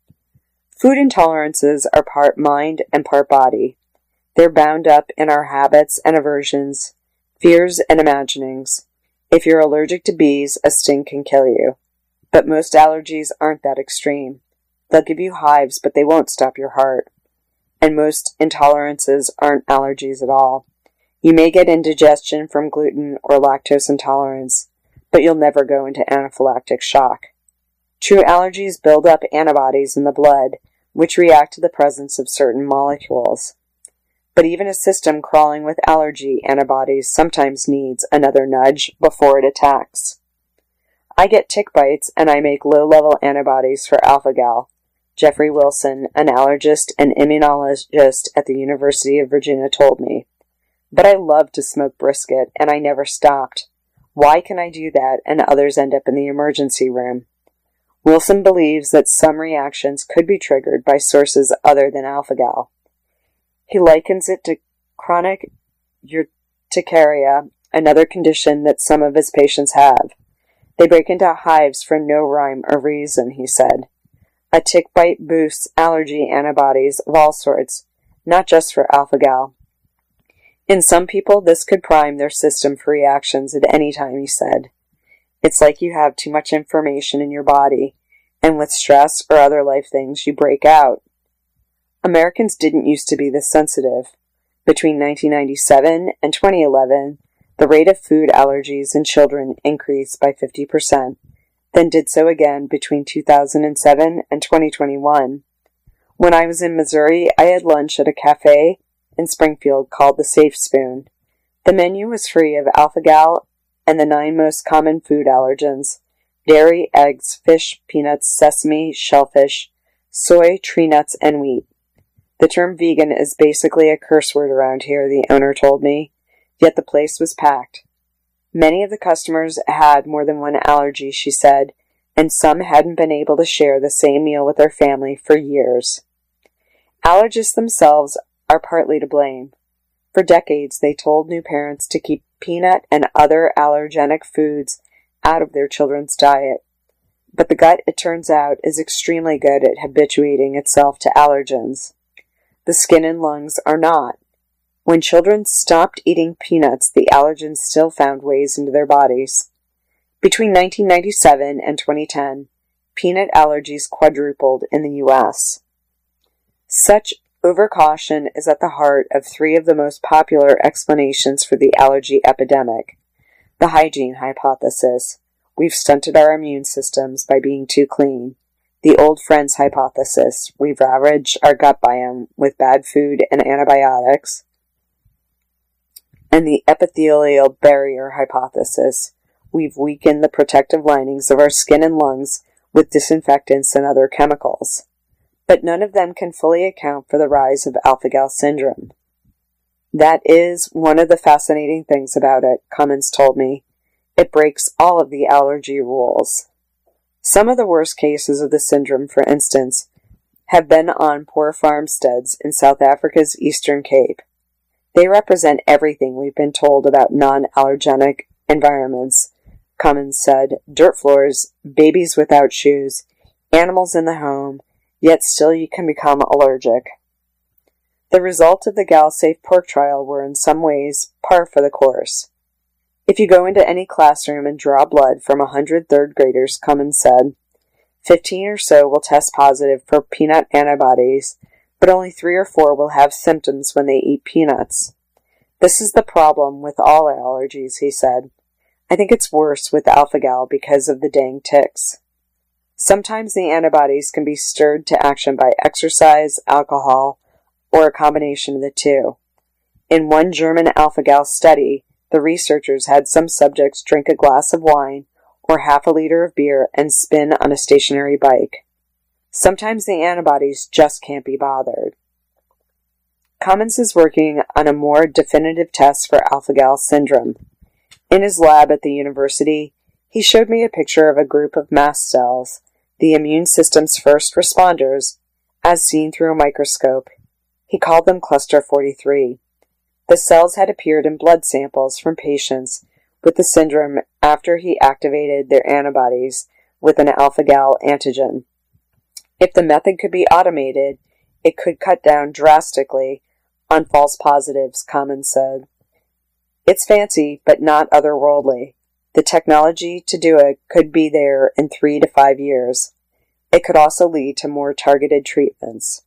Food intolerances are part mind and part body. They're bound up in our habits and aversions, fears and imaginings. If you're allergic to bees, a sting can kill you. But most allergies aren't that extreme. They'll give you hives, but they won't stop your heart. And most intolerances aren't allergies at all. You may get indigestion from gluten or lactose intolerance, but you'll never go into anaphylactic shock. True allergies build up antibodies in the blood, which react to the presence of certain molecules. But even a system crawling with allergy antibodies sometimes needs another nudge before it attacks. I get tick bites and I make low-level antibodies for alpha-gal. Jeffrey Wilson, an allergist and immunologist at the University of Virginia, told me. But I love to smoke brisket and I never stopped. Why can I do that and others end up in the emergency room? Wilson believes that some reactions could be triggered by sources other than alpha-gal. He likens it to chronic urticaria, another condition that some of his patients have. They break into hives for no rhyme or reason, he said. A tick bite boosts allergy antibodies of all sorts, not just for alpha-gal. In some people, this could prime their system for reactions at any time, he said. It's like you have too much information in your body, and with stress or other life things, you break out. Americans didn't used to be this sensitive. Between nineteen ninety-seven and twenty eleven, the rate of food allergies in children increased by fifty percent, then did so again between two thousand seven and twenty twenty-one. When I was in Missouri, I had lunch at a cafe in Springfield called the Safe Spoon. The menu was free of alpha-gal and the nine most common food allergens: dairy, eggs, fish, peanuts, sesame, shellfish, soy, tree nuts, and wheat. The term vegan is basically a curse word around here, the owner told me, yet the place was packed. Many of the customers had more than one allergy, she said, and some hadn't been able to share the same meal with their family for years. Allergists themselves are partly to blame. For decades, they told new parents to keep peanut and other allergenic foods out of their children's diet. But the gut, it turns out, is extremely good at habituating itself to allergens. The skin and lungs are not. When children stopped eating peanuts, the allergens still found ways into their bodies. Between nineteen ninety-seven and twenty ten, peanut allergies quadrupled in the U S. Such overcaution is at the heart of three of the most popular explanations for the allergy epidemic. The hygiene hypothesis. We've stunted our immune systems by being too clean. The old friends hypothesis. We've ravaged our gut biome with bad food and antibiotics. And the epithelial barrier hypothesis. We've weakened the protective linings of our skin and lungs with disinfectants and other chemicals. But none of them can fully account for the rise of alpha-gal syndrome. That is one of the fascinating things about it, Cummins told me. It breaks all of the allergy rules. Some of the worst cases of the syndrome, for instance, have been on poor farmsteads in South Africa's Eastern Cape. They represent everything we've been told about non-allergenic environments, Cummins said. Dirt floors, babies without shoes, animals in the home, yet still you can become allergic. The results of the GalSafe pork trial were in some ways par for the course. If you go into any classroom and draw blood from a hundred third graders, Cummins said, fifteen or so will test positive for peanut antibodies, but only three or four will have symptoms when they eat peanuts. This is the problem with all allergies, he said. I think it's worse with alpha-gal because of the dang ticks. Sometimes the antibodies can be stirred to action by exercise, alcohol, or a combination of the two. In one German alpha-gal study, the researchers had some subjects drink a glass of wine or half a liter of beer and spin on a stationary bike. Sometimes the antibodies just can't be bothered. Cummins is working on a more definitive test for alpha-gal syndrome. In his lab at the university, he showed me a picture of a group of mast cells, the immune system's first responders, as seen through a microscope. He called them Cluster forty-three. The cells had appeared in blood samples from patients with the syndrome after he activated their antibodies with an alpha-gal antigen. If the method could be automated, it could cut down drastically on false positives, Cummins said. It's fancy, but not otherworldly. The technology to do it could be there in three to five years. It could also lead to more targeted treatments.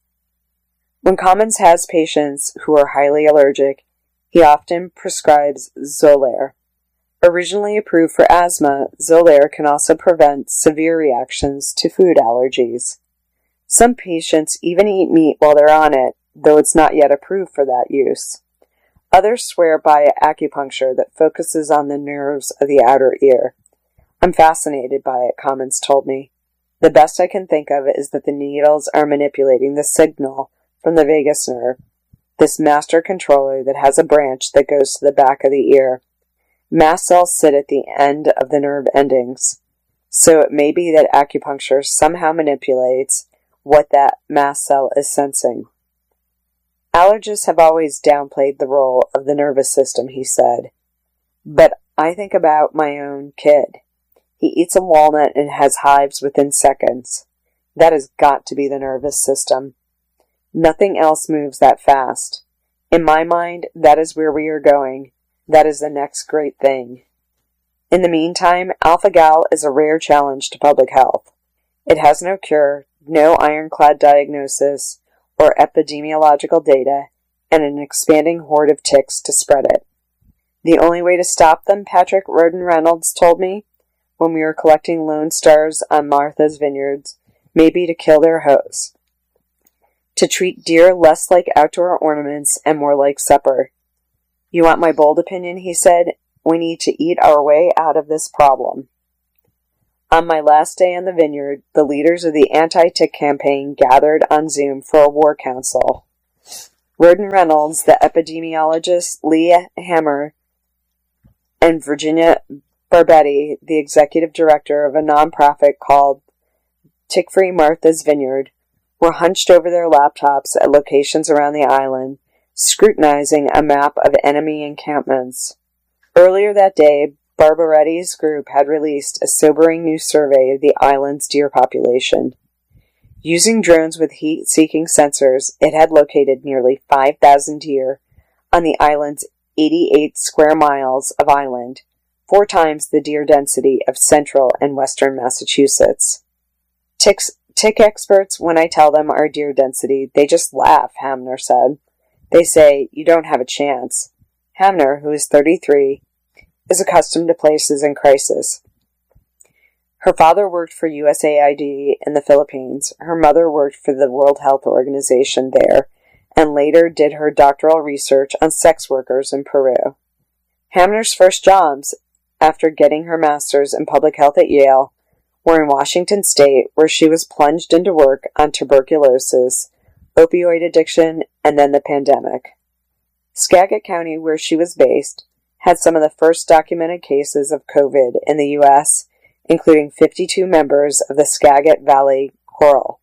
When Cummins has patients who are highly allergic, he often prescribes Xolair. Originally approved for asthma, Xolair can also prevent severe reactions to food allergies. Some patients even eat meat while they're on it, though it's not yet approved for that use. Others swear by acupuncture that focuses on the nerves of the outer ear. I'm fascinated by it, Cummins told me. The best I can think of is that the needles are manipulating the signal from the vagus nerve, this master controller that has a branch that goes to the back of the ear. Mast cells sit at the end of the nerve endings, so it may be that acupuncture somehow manipulates what that mast cell is sensing. Allergists have always downplayed the role of the nervous system, he said. But I think about my own kid. He eats a walnut and has hives within seconds. That has got to be the nervous system. Nothing else moves that fast. In my mind, that is where we are going. That is the next great thing. In the meantime, alpha-gal is a rare challenge to public health. It has no cure, no ironclad diagnosis, or epidemiological data, and an expanding horde of ticks to spread it. The only way to stop them, Patrick Roden Reynolds told me, when we were collecting Lone Stars on Martha's Vineyards, may be to kill their host. to treat deer less like outdoor ornaments and more like supper. You want my bold opinion, he said? We need to eat our way out of this problem. On my last day in the vineyard, the leaders of the anti-tick campaign gathered on Zoom for a war council. Roden Reynolds, the epidemiologist, Lee Hammer, and Virginia Barbetti, the executive director of a nonprofit called Tick-Free Martha's Vineyard, were hunched over their laptops at locations around the island, scrutinizing a map of enemy encampments. Earlier that day, Barbaretti's group had released a sobering new survey of the island's deer population. Using drones with heat-seeking sensors, it had located nearly five thousand deer on the island's eighty-eight square miles of island, four times the deer density of central and western Massachusetts. Ticks, tick experts, when I tell them our deer density, they just laugh, Hamner said. They say, you don't have a chance. Hamner, who is thirty-three, is accustomed to places in crisis. Her father worked for U S A I D in the Philippines. Her mother worked for the World Health Organization there, and later did her doctoral research on sex workers in Peru. Hamner's first jobs, after getting her master's in public health at Yale, were in Washington State, where she was plunged into work on tuberculosis, opioid addiction, and then the pandemic. Skagit County, where she was based, had some of the first documented cases of COVID in the U S, including fifty-two members of the Skagit Valley Choral.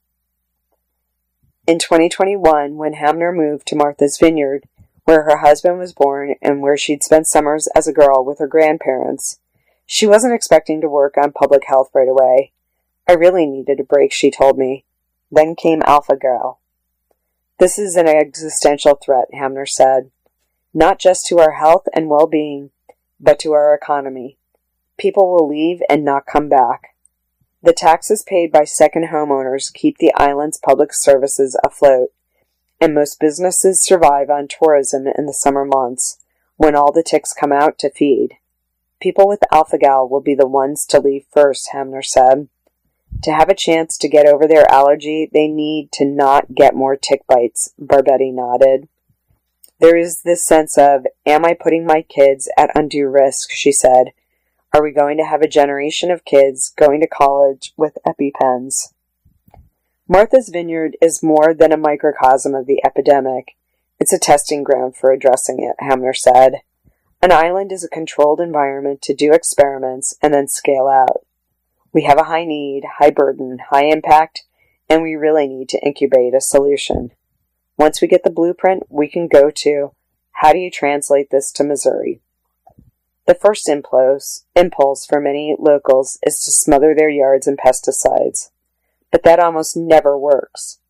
In twenty twenty-one, when Hamner moved to Martha's Vineyard, where her husband was born and where she'd spent summers as a girl with her grandparents, she wasn't expecting to work on public health right away. I really needed a break, she told me. Then came Alpha-Gal. This is an existential threat, Hamner said. Not just to our health and well-being, but to our economy. People will leave and not come back. The taxes paid by second homeowners keep the island's public services afloat, and most businesses survive on tourism in the summer months, when all the ticks come out to feed. People with Alpha-Gal will be the ones to leave first, Hamner said. To have a chance to get over their allergy, they need to not get more tick bites, Barbetti nodded. There is this sense of, am I putting my kids at undue risk, she said. Are we going to have a generation of kids going to college with EpiPens? Martha's Vineyard is more than a microcosm of the epidemic. It's a testing ground for addressing it, Hamner said. An island is a controlled environment to do experiments and then scale out. We have a high need, high burden, high impact, and we really need to incubate a solution. Once we get the blueprint, we can go to, how do you translate this to Missouri? The first impulse, impulse for many locals is to smother their yards in pesticides, but that almost never works.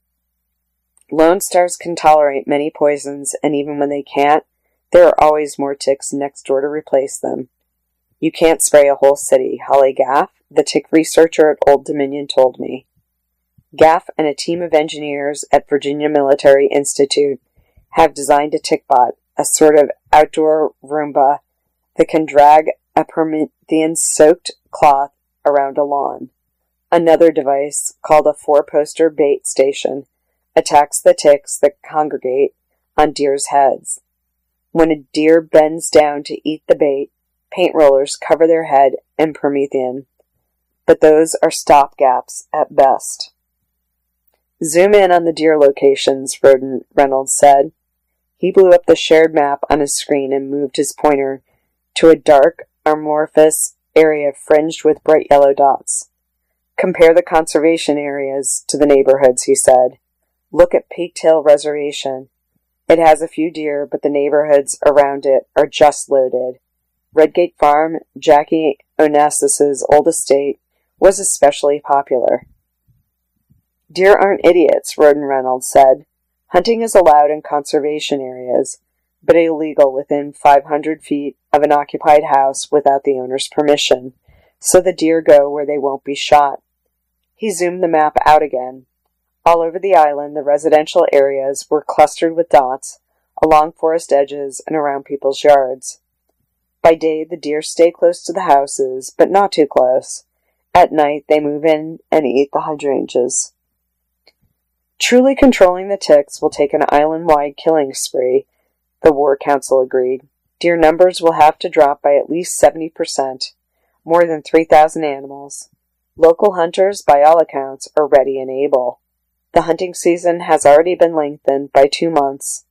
Lone Stars can tolerate many poisons, and even when they can't, there are always more ticks next door to replace them. You can't spray a whole city, Holly Gaff, the tick researcher at Old Dominion, told me. Gaff and a team of engineers at Virginia Military Institute have designed a tickbot, a sort of outdoor Roomba that can drag a Promethean-soaked cloth around a lawn. Another device, called a four-poster bait station, attacks the ticks that congregate on deer's heads. When a deer bends down to eat the bait, paint rollers cover their head in Promethean, but those are stopgaps at best. Zoom in on the deer locations, Roden Reynolds said. He blew up the shared map on his screen and moved his pointer to a dark, amorphous area fringed with bright yellow dots. Compare the conservation areas to the neighborhoods, he said. Look at Peaked Hill Reservation. It has a few deer, but the neighborhoods around it are just loaded. Redgate Farm, Jackie Onassis's old estate, was especially popular. Deer aren't idiots, Roden Reynolds said. Hunting is allowed in conservation areas, but illegal within five hundred feet of an occupied house without the owner's permission, so the deer go where they won't be shot. He zoomed the map out again. All over the island, the residential areas were clustered with dots, along forest edges and around people's yards. By day, the deer stay close to the houses, but not too close. At night, they move in and eat the hydrangeas. Truly controlling the ticks will take an island-wide killing spree, the War Council agreed. Deer numbers will have to drop by at least seventy percent, more than three thousand animals. Local hunters, by all accounts, are ready and able. The hunting season has already been lengthened by two months,